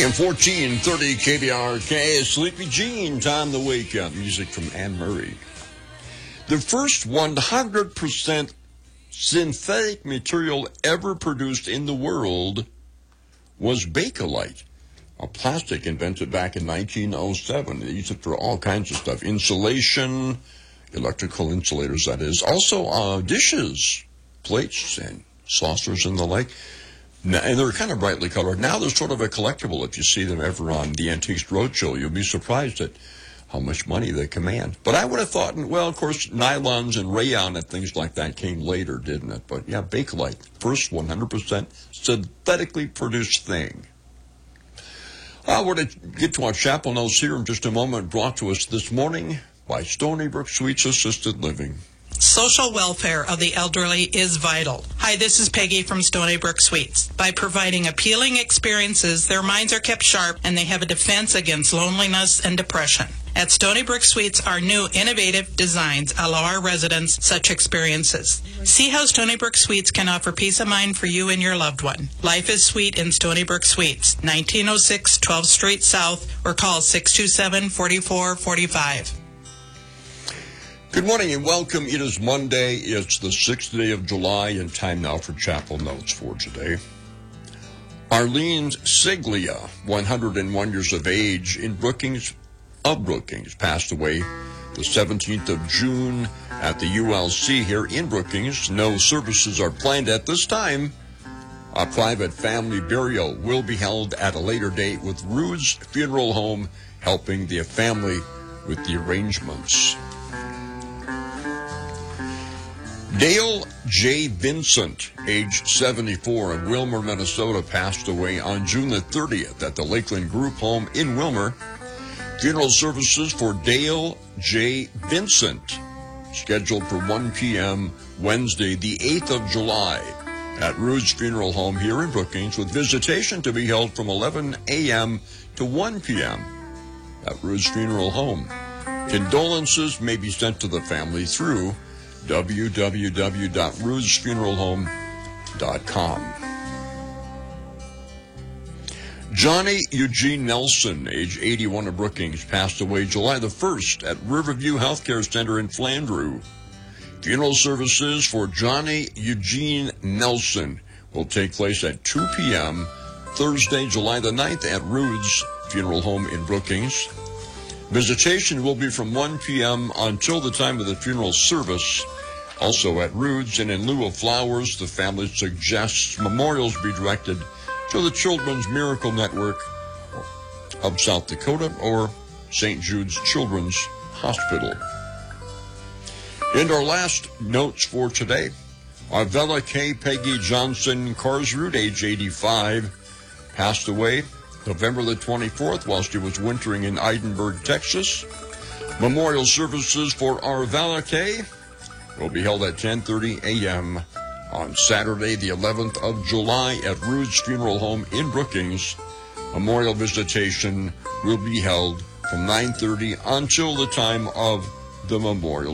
AM 1430 KBRK, Sleepy Jean, time to wake up. Music from Anne Murray. The first 100% synthetic material ever produced in the world was Bakelite, a plastic invented back in 1907. They used it for all kinds of stuff. Insulation, electrical insulators, that is. Also dishes, plates, and saucers and the like. And they're kind of brightly colored. Now they're sort of a collectible. If you see them ever on the Antiques Roadshow, you'll be surprised at how much money they command. But I would have thought, well, of course, nylons and rayon and things like that came later, didn't it? But yeah, Bakelite, first 100% synthetically produced thing. We're going to get to our chapel notes here in just a moment, brought to us this morning by Stony Brook Suites Assisted Living. Social welfare of the elderly is vital. Hi, this is Peggy from Stony Brook Suites. By providing appealing experiences, their minds are kept sharp and they have a defense against loneliness and depression. At Stony Brook Suites, our new innovative designs allow our residents such experiences. See how Stony Brook Suites can offer peace of mind for you and your loved one. Life is sweet in Stony Brook Suites, 1906 12th Street South, or call 627-4445. Good morning and welcome. It is Monday. It's the 6th day of July, and time now for chapel notes for today. Arlene Siglia, 101 years of age, in Brookings, passed away the 17th of June at the ULC here in Brookings. No services are planned at this time. A private family burial will be held at a later date with Rude's Funeral Home helping the family with the arrangements. Dale J. Vincent, age 74, of Wilmer, Minnesota, passed away on June the 30th at the Lakeland Group Home in Wilmer. Funeral services for Dale J. Vincent scheduled for 1 p.m. Wednesday, the 8th of July at Rude's Funeral Home here in Brookings, with visitation to be held from 11 a.m. to 1 p.m. at Rude's Funeral Home. Condolences may be sent to the family through www.rudesfuneralhome.com. Johnny Eugene Nelson, age 81, of Brookings, passed away July the 1st at Riverview Healthcare Center in Flandreau. Funeral services for Johnny Eugene Nelson will take place at 2 p.m. Thursday, July the 9th at Rude's Funeral Home in Brookings. Visitation will be from 1 p.m. until the time of the funeral service. Also at Rude's, and in lieu of flowers, the family suggests memorials be directed to the Children's Miracle Network of South Dakota or St. Jude's Children's Hospital. And our last notes for today. Arvella K. Peggy Johnson Carsrud, age 85, passed away November the 24th while she was wintering in Eidenberg, Texas. Memorial services for Arvella K. will be held at 10:30 a.m. on Saturday, the 11th of July at Rude's Funeral Home in Brookings. Memorial visitation will be held from 9:30 until the time of the memorial